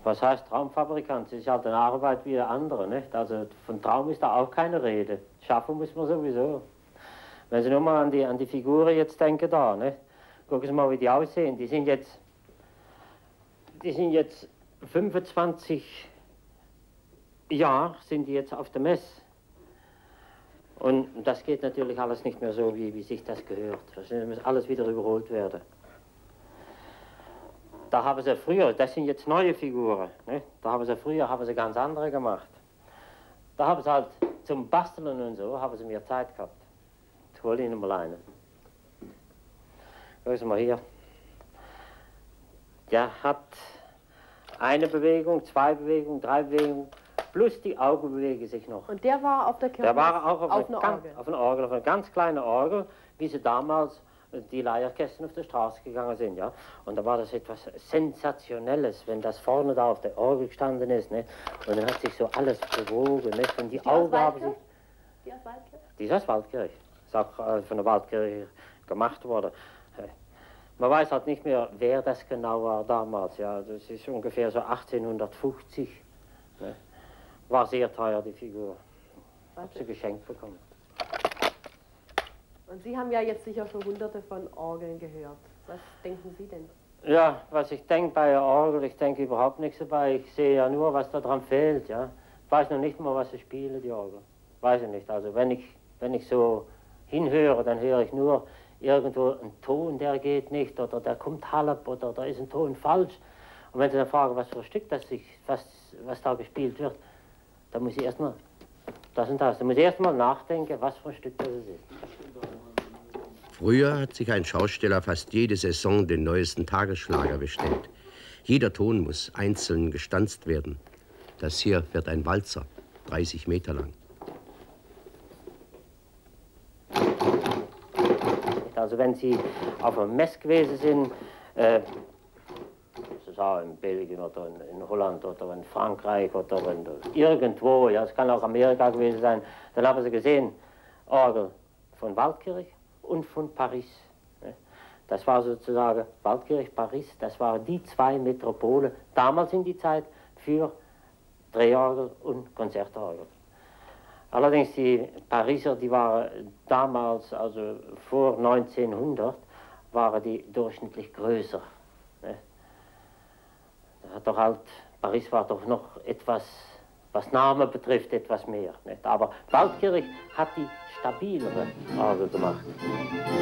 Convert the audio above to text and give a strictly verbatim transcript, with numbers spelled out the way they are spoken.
Was heißt Traumfabrikant? Es ist halt eine Arbeit wie eine andere, nicht? Also von Traum ist da auch keine Rede. Schaffen muss man sowieso. Wenn Sie nur mal an die, an die Figuren jetzt denken da, nicht? Gucken Sie mal, wie die aussehen. Die sind jetzt, die sind jetzt fünfundzwanzig Jahre sind die jetzt auf der Messe. Und das geht natürlich alles nicht mehr so, wie, wie sich das gehört. Das muss alles wieder überholt werden. Da haben sie früher, das sind jetzt neue Figuren, ne? Da haben sie früher haben sie ganz andere gemacht. Da haben sie halt zum Basteln und so, haben sie mehr Zeit gehabt. Ich hole Ihnen mal eine. Gucken Sie mal hier. Der hat eine Bewegung, zwei Bewegungen, drei Bewegungen, plus die Augen bewegen sich noch. Und der war auf der Kirche? Der war auch auf, auf eine, einer ganz, Orgel? auf einer Orgel, auf eine ganz kleine Orgel, wie sie damals die Leierkästen auf der Straße gegangen sind, ja. Und da war das etwas Sensationelles, wenn das vorne da auf der Orgel gestanden ist, ne? Und dann hat sich so alles bewogen, ne? Und die, die Augen haben sich... Die aus Waldkirch? Die ist aus Waldkirch. Ist auch äh, von der Waldkirche gemacht worden. Man weiß halt nicht mehr, wer das genau war damals, ja. Das ist ungefähr so achtzehnhundertfünfzig. Ne? War sehr teuer, die Figur. Ich habe sie geschenkt bekommen. Und Sie haben ja jetzt sicher schon hunderte von Orgeln gehört. Was denken Sie denn? Ja, was ich denke bei der Orgel, ich denke überhaupt nichts dabei. Ich sehe ja nur, was da dran fehlt, ja. Ich weiß noch nicht mal, was ich spiele, die Orgel. Weiß ich nicht. Also wenn ich, wenn ich so hinhöre, dann höre ich nur irgendwo einen Ton, der geht nicht, oder der kommt halb, oder da ist ein Ton falsch. Und wenn Sie dann fragen, was für ein Stück das ich, was, was da gespielt wird, dann muss ich erstmal das und das. Dann muss ich erstmal nachdenken, was für ein Stück das ist. Früher hat sich ein Schausteller fast jede Saison den neuesten Tagesschlager bestellt. Jeder Ton muss einzeln gestanzt werden. Das hier wird ein Walzer, dreißig Meter lang. Also wenn Sie auf einem Mess gewesen sind, äh, das ist auch in Belgien oder in, in Holland oder in Frankreich oder in, irgendwo, ja, es kann auch Amerika gewesen sein, dann haben Sie gesehen, Orgel von Waldkirch und von Paris. Das war sozusagen Waldkirch, Paris, das waren die zwei Metropole, damals in die Zeit, für Drehorgel und Konzertorgel. Allerdings die Pariser, die waren damals, also vor neunzehnhundert, waren die durchschnittlich größer. Ne? Da hat doch halt, Paris war doch noch etwas, was Namen betrifft, etwas mehr. Nicht? Aber Waldkirch hat die stabilere Orgel gemacht.